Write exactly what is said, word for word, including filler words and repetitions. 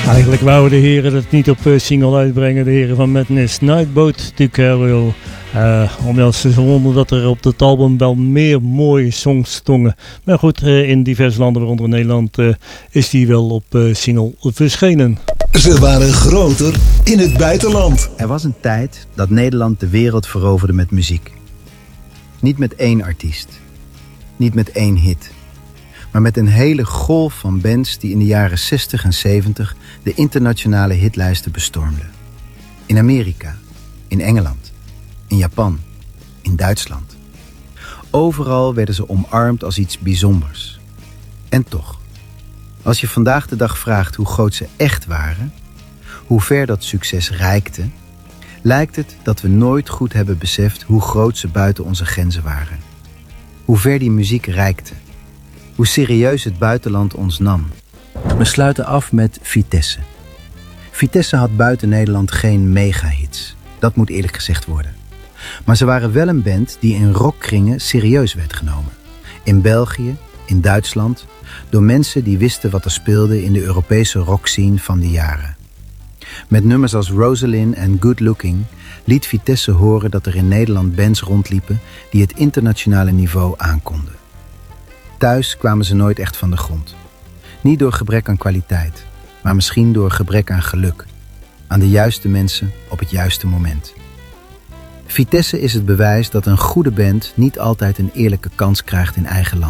Eigenlijk wouden de heren het niet op uh, single uitbrengen, de heren van Madness. Nightboat to Carol. Uh, omdat ze vonden dat er op het album wel meer mooie songs stonden. Maar goed, uh, in diverse landen, waaronder Nederland, uh, is die wel op uh, single verschenen. Ze waren groter in het buitenland. Er was een tijd dat Nederland de wereld veroverde met muziek. Niet met één artiest. Niet met één hit. Maar met een hele golf van bands die in de jaren zestig en zeventig de internationale hitlijsten bestormden. In Amerika, in Engeland, in Japan, in Duitsland. Overal werden ze omarmd als iets bijzonders. En toch, als je vandaag de dag vraagt hoe groot ze echt waren, hoe ver dat succes reikte, lijkt het dat we nooit goed hebben beseft hoe groot ze buiten onze grenzen waren. Hoe ver die muziek reikte. Hoe serieus het buitenland ons nam. We sluiten af met Vitesse. Vitesse had buiten Nederland geen megahits. Dat moet eerlijk gezegd worden. Maar ze waren wel een band die in rockkringen serieus werd genomen. In België, in Duitsland, door mensen die wisten wat er speelde in de Europese rockscene van die jaren. Met nummers als Rosalind en Good Looking liet Vitesse horen dat er in Nederland bands rondliepen die het internationale niveau aankonden. Thuis kwamen ze nooit echt van de grond. Niet door gebrek aan kwaliteit, maar misschien door gebrek aan geluk. Aan de juiste mensen op het juiste moment. Vitesse is het bewijs dat een goede band niet altijd een eerlijke kans krijgt in eigen land.